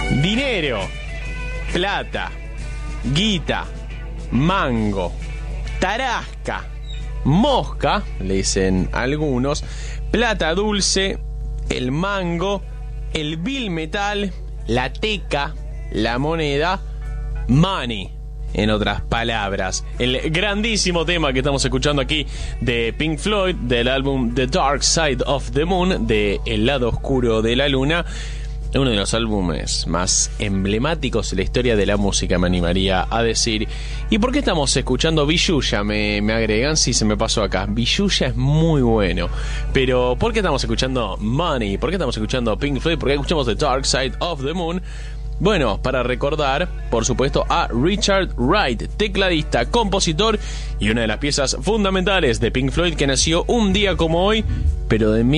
Dinero, plata, guita, mango, tarasca, mosca, le dicen algunos, plata dulce, el mango, el bill metal, la teca, la moneda, money, en otras palabras. El grandísimo tema que estamos escuchando aquí de Pink Floyd, del álbum The Dark Side of the Moon, de El lado oscuro de la luna, uno de los álbumes más emblemáticos de la historia de la música, me animaría a decir. ¿Y por qué estamos escuchando Billulla? Me agregan, sí, se me pasó acá. Billulla es muy bueno. Pero ¿por qué estamos escuchando Money? ¿Por qué estamos escuchando Pink Floyd? ¿Por qué escuchamos The Dark Side of the Moon? Bueno, para recordar, por supuesto, a Richard Wright, tecladista, compositor y una de las piezas fundamentales de Pink Floyd, que nació un día como hoy, pero de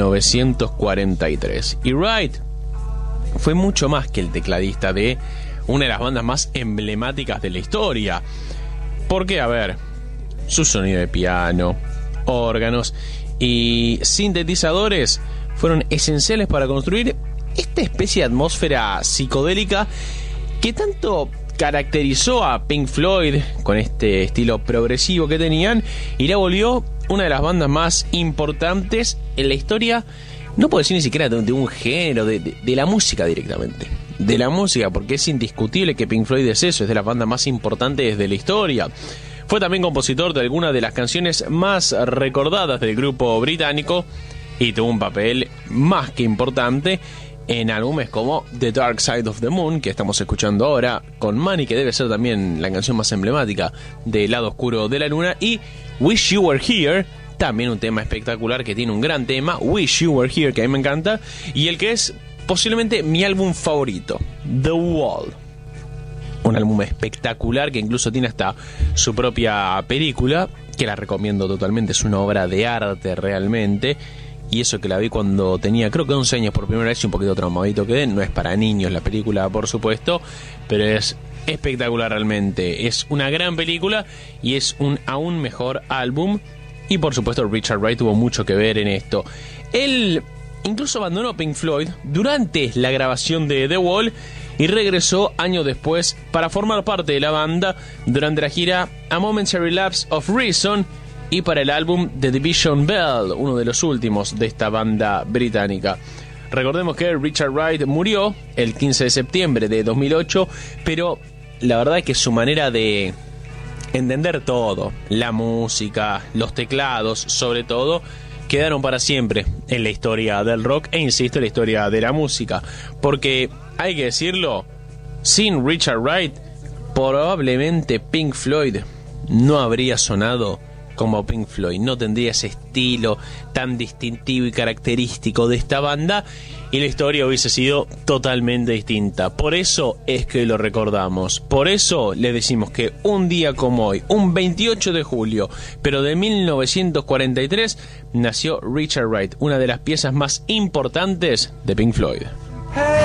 1943. Y Wright fue mucho más que el tecladista de una de las bandas más emblemáticas de la historia. Porque, a ver, su sonido de piano, órganos y sintetizadores fueron esenciales para construir esta especie de atmósfera psicodélica que tanto caracterizó a Pink Floyd, con este estilo progresivo que tenían, y la volvió una de las bandas más importantes en la historia. No puedo decir ni siquiera de un género, de la música directamente. De la música, porque es indiscutible que Pink Floyd es eso, es de las bandas más importantes de la historia. Fue también compositor de algunas de las canciones más recordadas del grupo británico y tuvo un papel más que importante en álbumes como The Dark Side of the Moon, que estamos escuchando ahora, con Money, que debe ser también la canción más emblemática del lado oscuro de la luna, y Wish You Were Here, también un tema espectacular que tiene un gran tema, Wish You Were Here, que a mí me encanta, y el que es posiblemente mi álbum favorito, The Wall. Un álbum espectacular que incluso tiene hasta su propia película, que la recomiendo totalmente, es una obra de arte realmente. Y eso que la vi cuando tenía, creo que 11 años por primera vez, y un poquito traumadito quedé. No es para niños la película, por supuesto, pero es espectacular realmente. Es una gran película y es un aún mejor álbum. Y por supuesto Richard Wright tuvo mucho que ver en esto. Él incluso abandonó Pink Floyd durante la grabación de The Wall y regresó años después para formar parte de la banda durante la gira A Momentary Lapse of Reason y para el álbum The Division Bell, uno de los últimos de esta banda británica. Recordemos que Richard Wright murió el 15 de septiembre de 2008, pero la verdad es que su manera de entender todo, la música, los teclados, sobre todo, quedaron para siempre en la historia del rock e, insisto, en la historia de la música. Porque, hay que decirlo, sin Richard Wright, probablemente Pink Floyd no habría sonado como Pink Floyd, no tendría ese estilo tan distintivo y característico de esta banda, y la historia hubiese sido totalmente distinta. Por eso es que lo recordamos, por eso le decimos que un día como hoy, un 28 de julio, pero de 1943, nació Richard Wright, una de las piezas más importantes de Pink Floyd. Hey.